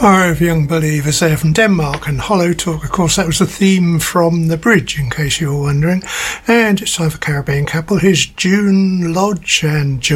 Choir of Young Believers there from Denmark, and Hollow Talk. Of course, that was the theme from The Bridge, in case you were wondering. And it's time for Caribbean Couple. Here's June Lodge and